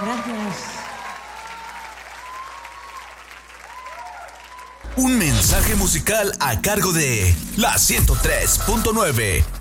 Gracias. Un mensaje musical a cargo de la 103.9.